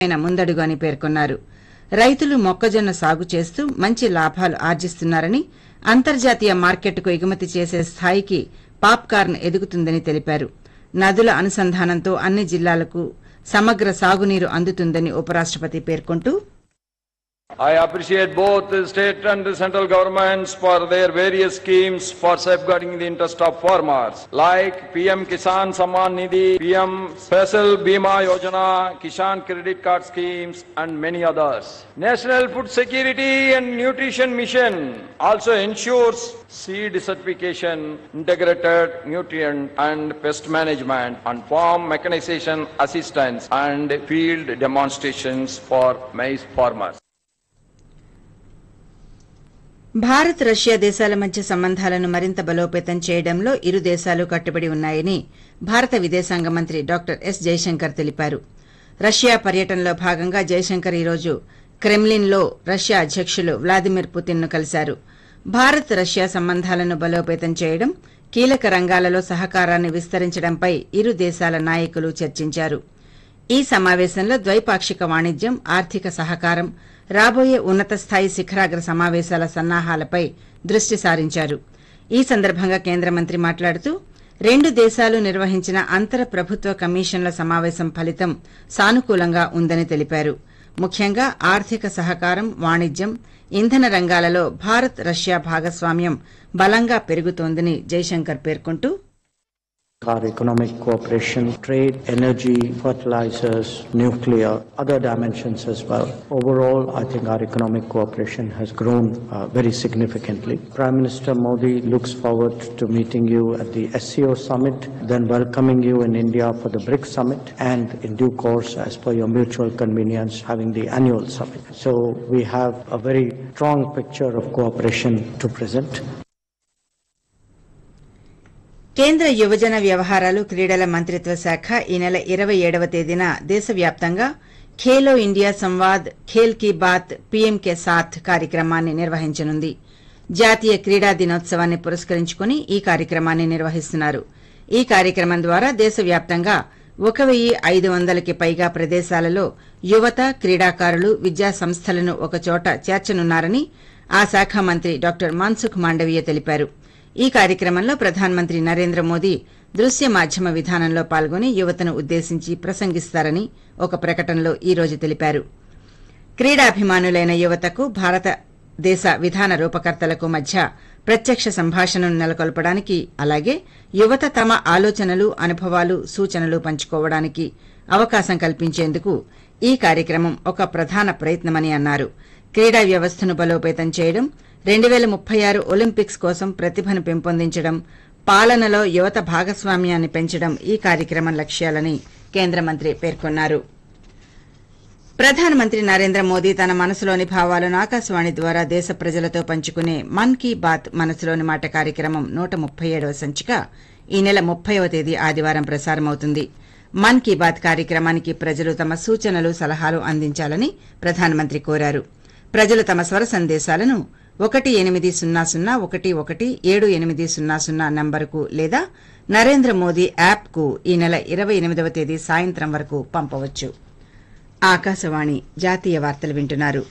ఆయన ముందడుగు అని పేర్కొన్నారు. రైతులు మొక్కజొన్న సాగు చేస్తూ మంచి లాభాలు ఆర్జిస్తున్నారని, అంతర్జాతీయ మార్కెట్కు ఎగుమతి చేసే స్థాయికి పాప్కార్న్ ఎదుగుతుందని తెలిపారు. నదుల అనుసంధానంతో అన్ని జిల్లాలకు సమగ్ర సాగునీరు అందుతుందని ఉపరాష్టపతి పేర్కొంటూ, I appreciate both the state and the central governments for their various schemes for safeguarding the interest of farmers, like PM Kisan Samman Nidhi, PM Special Bima Yojana, Kisan Credit Card schemes, and many others. National Food Security and Nutrition Mission also ensures seed certification, integrated nutrient and pest management, and farm mechanization assistance and field demonstrations for maize farmers. Bharat Russia దేశాల మధ్య సంబంధాలను మరింత బలోపేతం చేయడంలో ఇరు దేశాలు కట్టుబడి ఉన్నాయని భారత విదేశాంగ మంత్రి డాక్టర్ ఎస్ జైశంకర్ తెలిపారు. రష్యా పర్యటనలో భాగంగా జైశంకర్ ఈరోజు క్రెమ్లిన్లో రష్యా అధ్యకులు వ్లాదిమిర్ పుతిన్ను కలిశారు. భారత్ రష్యా సంబంధాలను బలోపేతం చేయడం, కీలక రంగాలలో సహకారాన్ని విస్తరించడంపై ఇరు దేశాల నాయకులు చర్చించారు. ఈ సమావేశంలో ద్వైపాక్షిక వాణిజ్యం, ఆర్థిక సహకారం, రాబోయే ఉన్నత స్థాయి శిఖరాగ్ర సమావేశాల సన్నాహాలపై దృష్టి సారించారు. ఈ సందర్భంగా కేంద్ర మంత్రి మాట్లాడుతూ, రెండు దేశాలు నిర్వహించిన అంతర ప్రభుత్వ కమిషన్ల సమావేశం ఫలితం సానుకూలంగా ఉందని తెలిపారు. ముఖ్యంగా ఆర్థిక సహకారం, వాణిజ్యం, ఇంధన రంగాలలో భారత్ రష్యా భాగస్వామ్యం బలంగా పెరుగుతోందని జైశంకర్ పేర్కొంటూ, our economic cooperation, trade, energy, fertilizers, nuclear, other dimensions as well. Overall, I think our economic cooperation has grown very significantly. Prime Minister Modi looks forward to meeting you at the SCO summit, then welcoming you in India for the BRICS summit, and in due course, as per your mutual convenience, having the annual summit. So we have a very strong picture of cooperation to present. కేంద్ర యువజన వ్యవహారాలు, క్రీడల మంత్రిత్వ శాఖ ఈ నెల 27వ తేదీన దేశవ్యాప్తంగా ఖేలో ఇండియా సంవాద్, ఖేల్ కీ బాత్, పీఎం కే సాథ్ కార్యక్రమాన్ని నిర్వహించనుంది. జాతీయ క్రీడా దినోత్సవాన్ని పురస్కరించుకుని ఈ కార్యక్రమాన్ని నిర్వహిస్తున్నారు. ఈ కార్యక్రమం ద్వారా దేశవ్యాప్తంగా 1500కి పైగా ప్రదేశాలలో యువత, క్రీడాకారులు, విద్యా సంస్థలను ఒకచోట చేర్చనున్నారని ఆ శాఖ మంత్రి డాక్టర్ మన్సుఖ్ మాండవీయ తెలిపారు. ఈ కార్యక్రమంలో ప్రధానమంత్రి నరేంద్ర మోదీ దృశ్య మాధ్యమ విధానంలో పాల్గొని యువతను ఉద్దేశించి ప్రసంగిస్తారని ఒక ప్రకటనలో ఈ రోజు తెలిపారు. క్రీడాభిమానులైన యువతకు భారతదేశ విధాన రూపకర్తలకు మధ్య ప్రత్యక్ష సంభాషణను నెలకొల్పడానికి, అలాగే యువత తమ ఆలోచనలు, అనుభవాలు, సూచనలు పంచుకోవడానికి అవకాశం కల్పించేందుకు ఈ కార్యక్రమం ఒక ప్రధాన ప్రయత్నమని అన్నారు. క్రీడా వ్యవస్థను బలోపేతం చేయడం, 2036 ఒలింపిక్స్ కోసం ప్రతిభను పెంపొందించడం, పాలనలో యువత భాగస్వామ్యాన్ని పెంచడం ఈ కార్యక్రమం లక్ష్యాలని కేంద్ర మంత్రి పేర్కొన్నారు. ప్రధానమంత్రి నరేంద్ర మోదీ తన మనసులోని భావాలను ఆకాశవాణి ద్వారా దేశ ప్రజలతో పంచుకునే మన్ కీ బాత్ మనసులోని మాట కార్యక్రమం 137వ సంచిక ఈ నెల 30వ తేదీ ఆదివారం ప్రసారమవుతుంది. మన్ కీ బాత్ కార్యక్రమానికి ప్రజలు తమ సూచనలు, సలహాలు అందించాలని ప్రధానమంత్రి కోరారు. ప్రజలు తమ స్వర సందేశాలను 1800117800 నంబరుకు లేదా నరేంద్ర మోదీ యాప్కు ఈ నెల 28వ తేదీ సాయంత్రం వరకు పంపవచ్చు. ఆకాశవాణి జాతీయ వార్తలు వింటున్నారు.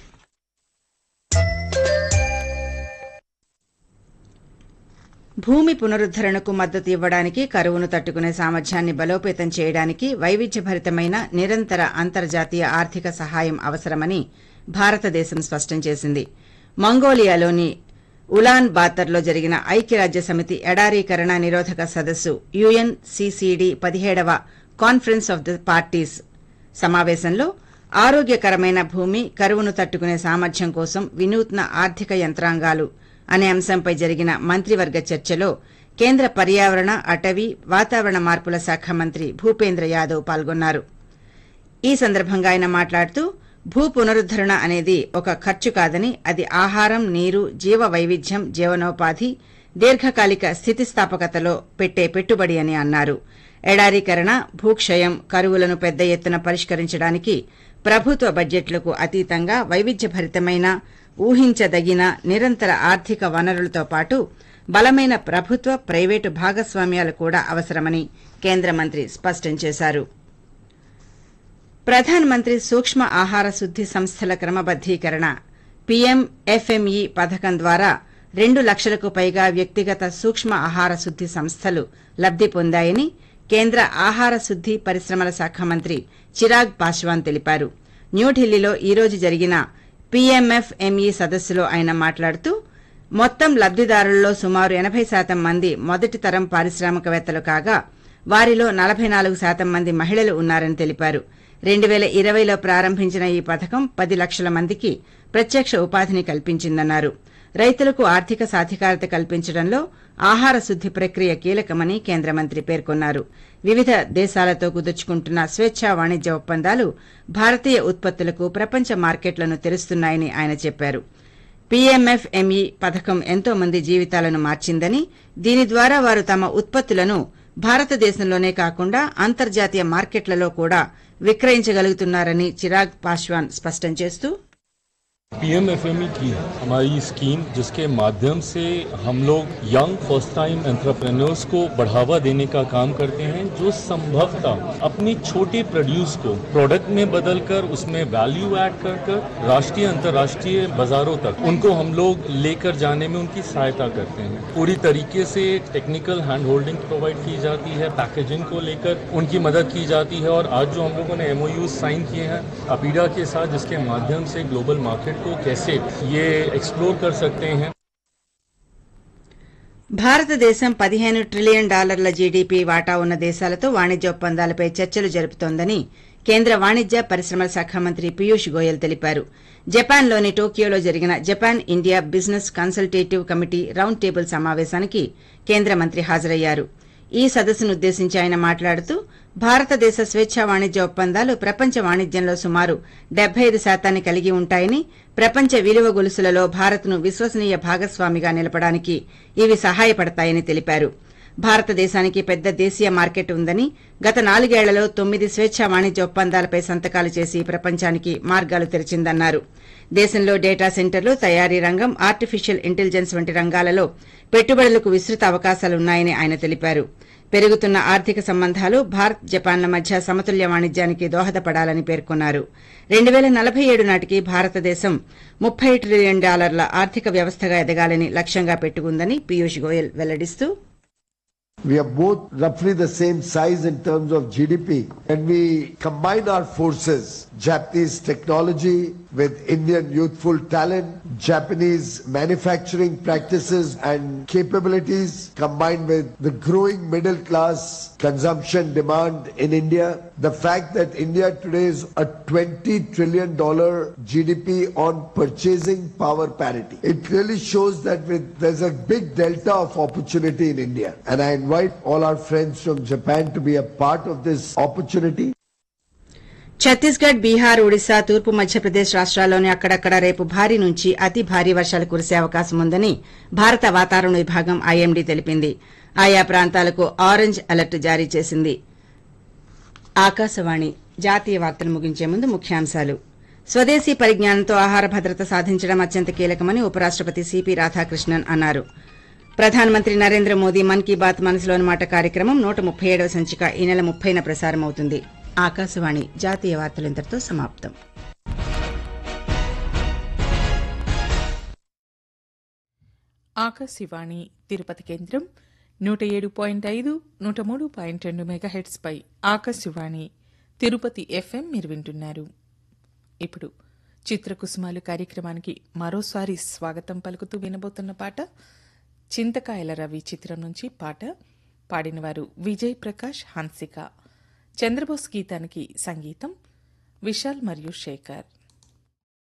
భూమి పునరుద్దరణకు మద్దతు ఇవ్వడానికి, కరువును తట్టుకునే సామర్థ్యాన్ని బలోపేతం చేయడానికి వైవిధ్యభరితమైన నిరంతర అంతర్జాతీయ ఆర్థిక సహాయం అవసరమని భారతదేశం స్పష్టం చేసింది. మంగోలియాలోని ఉలాన్ బాతర్లో జరిగిన ఐక్యరాజ్యసమితి ఎడారీకరణ నిరోధక సదస్సు UNCCD 17వ conference of the parties సమావేశంలో ఆరోగ్యకరమైన భూమి, కరువును తట్టుకునే సామర్థ్యం కోసం వినూత్న ఆర్థిక యంత్రాంగాలు అనే అంశంపై జరిగిన మంత్రివర్గ చర్చలో కేంద్ర పర్యావరణ, అటవీ, వాతావరణ మార్పుల శాఖ మంత్రి భూపేంద్ర యాదవ్ పాల్గొన్నారు. ఈ సందర్భంగా ఆయన మాట్లాడుతూ, భూ పునరుద్దరణ అనేది ఒక ఖర్చు కాదని, అది ఆహారం, నీరు, జీవ వైవిధ్యం, జీవనోపాధి, దీర్ఘకాలిక స్థితిస్థాపకతలో పెట్టే పెట్టుబడి అని అన్నారు. ఎడారీకరణ, భూక్షయం, కరువులను పెద్ద ఎత్తున పరిష్కరించడానికి ప్రభుత్వ బడ్జెట్లకు అతీతంగా వైవిధ్యభరితమైన, ఊహించదగిన నిరంతర ఆర్థిక వనరులతో పాటు బలమైన ప్రభుత్వ, ప్రైవేటు భాగస్వామ్యాలు కూడా అవసరమని కేంద్ర మంత్రి స్పష్టం చేశారు. ప్రధానమంత్రి సూక్ష్మ ఆహార శుద్ది సంస్థల క్రమబద్దీకరణ పీఎంఎఫ్ఎంఈ పథకం ద్వారా 2 లక్షలకు పైగా వ్యక్తిగత సూక్ష్మ ఆహార శుద్ది సంస్థలు లబ్ది పొందాయని కేంద్ర ఆహార శుద్ది పరిశ్రమల శాఖ మంత్రి చిరాగ్ పాశ్వాన్ తెలిపారు. న్యూఢిల్లీలో ఈ రోజు జరిగిన పీఎంఎఫ్ఎంఈ సదస్సులో ఆయన మాట్లాడుతూ మొత్తం లబ్దిదారుల్లో సుమారు 80% మంది మొదటి తరం పారిశ్రామికవేత్తలు కాగా వారిలో 44% మంది మహిళలు ఉన్నారని తెలిపారు. 2020లో ప్రారంభించిన ఈ పథకం 10 లక్షల మందికి ప్రత్యక్ష ఉపాధిని కల్పించిందన్నారు. రైతులకు ఆర్థిక సాధికారత కల్పించడంలో ఆహార శుద్ది ప్రక్రియ కీలకమని కేంద్ర మంత్రి పేర్కొన్నారు. వివిధ దేశాలతో కుదుర్చుకుంటున్న స్వేచ్ఛా వాణిజ్య ఒప్పందాలు భారతీయ ఉత్పత్తులకు ప్రపంచ మార్కెట్లను తెరుస్తున్నాయని ఆయన చెప్పారు. పీఎంఎఫ్ఎంఈ పథకం ఎంతో మంది జీవితాలను మార్చిందని, దీని ద్వారా వారు తమ ఉత్పత్తులను భారతదేశంలోనే కాకుండా అంతర్జాతీయ మార్కెట్లలో కూడా విక్రయించగలుగుతున్నారని చిరాగ్ పాశ్వాన్ స్పష్టం చేస్తూ पीएमएफएमई की हमारी स्कीम जिसके माध्यम से हम लोग यंग फर्स्ट टाइम एंटरप्रेन्योर्स को बढ़ावा देने का काम करते हैं, जो संभवतः अपनी छोटे प्रोड्यूस को प्रोडक्ट में बदलकर उसमें वैल्यू ऐड कर राष्ट्रीय अंतर्राष्ट्रीय बाजारों तक उनको हम लोग लेकर जाने में उनकी सहायता करते हैं. पूरी तरीके से टेक्निकल हैंड होल्डिंग प्रोवाइड की जाती है, पैकेजिंग को लेकर उनकी मदद की जाती है और आज जो हम लोगों ने MOUs साइन किए हैं अपीडा के साथ, जिसके माध्यम से ग्लोबल मार्केट को कैसे ये एक्सप्लोर कर सकते हैं. భారతదేశం $15 ట్రిలియన్ జీడీపీ వాటా ఉన్న దేశాలతో వాణిజ్య ఒప్పందాలపై చర్చలు జరుపుతోందని కేంద్ర వాణిజ్య పరిశ్రమల శాఖ మంత్రి పీయూష్ గోయల్ తెలిపారు. జపాన్లోని టోక్యోలో జరిగిన Japan India business consultative committee round table సమావేశానికి కేంద్ర మంత్రి హాజరయ్యారు. ఈ సదస్సునుద్దేశించి ఆయన మాట్లాడుతూ భారతదేశ స్వేచ్ఛా వాణిజ్య ఒప్పందాలు ప్రపంచ వాణిజ్యంలో సుమారు 75% కలిగి ఉంటాయని, ప్రపంచ విలువ గొలుసులలో భారత్ను విశ్వసనీయ భాగస్వామిగా నిలపడానికి ఇవి సహాయపడతాయని తెలిపారు. భారతదేశానికి పెద్ద దేశీయ మార్కెట్ ఉందని, గత 4 ఏళ్లలో 9 స్వేచ్ఛా వాణిజ్య ఒప్పందాలపై సంతకాలు చేసి ప్రపంచానికి మార్గాలు తెరిచిందన్నారు. దేశంలో డేటా సెంటర్లు, తయారీ రంగం, ఆర్టిఫిషియల్ ఇంటెలిజెన్స్ వంటి రంగాలలో పెట్టుబడులకు విస్తృత అవకాశాలున్నాయని ఆయన తెలిపారు. పెరుగుతున్న ఆర్థిక సంబంధాలు భారత్, జపాన్ల మధ్య సమతుల్య వాణిజ్యానికి దోహదపడాలని పేర్కొన్నారు. 2047 నాటికి భారతదేశం $30 ట్రిలియన్ ఆర్థిక వ్యవస్థగా ఎదగాలని లక్ష్యంగా పెట్టుకుందని Piyush Goyal వెల్లడిస్తూ We are both roughly the same size in terms of GDP. When we combine our forces, Japanese technology with Indian youthful talent, Japanese manufacturing practices and capabilities combined with the growing middle class consumption demand in India, the fact that India today is a $20 trillion GDP on purchasing power parity. It really shows that there's a big delta of opportunity in India. And I invite all our friends from Japan to be a part of this opportunity. Chhattisgarh, Bihar, Odisha, తూర్పు మధ్యప్రదేశ్ రాష్ట్రాల్లోని అక్కడక్కడ రేపు భారీ నుంచి అతి భారీ వర్షాలు కురిసే అవకాశం ఉందని భారత వాతావరణ విభాగం ఐఎండీ తెలిపింది. ఆయా ప్రాంతాలకు ఆరెంజ్ అలర్ట్ జారీ చేసింది. ఆకాశవాణి జాతీయ వార్తలు ముగించే ముందు ముఖ్యాంశాలు. స్వదేశీ పరిజ్ఞానంతో ఆహార భద్రత సాధించడం అత్యంత కీలకమని ఉపరాష్టపతి సిపి రాధాకృష్ణన్ అన్నారు. ప్రధానమంత్రి నరేంద్ర మోదీ మన్ కీ బాత్ మనసులోని మాట కార్యక్రమం 137వ సంచిక ఈ నెల 30న ప్రసారమవుతుంది. ఆకాశవాణి జాతీయ వార్తలు ఇంతటితో సమాప్తం. ఆకాశవాణి తిరుపతి కేంద్రం 107.5, 103.2 మెగాహెర్ట్జ్ పై ఆకాశవాణి తిరుపతి ఎఫ్ఎం మీరు వింటున్నారు. ఇప్పుడు చిత్రకుసుమాలు కార్యక్రమానికి మరోసారి స్వాగతం పలుకుతూ వినబోతున్న పాట చింతకాయల రవి చిత్రం నుంచి పాట పాడినవారు విజయ్ ప్రకాష్, హన్సిక. చంద్రబోస్ గీతానికి సంగీతం విశాల్ మరియు శేఖర్.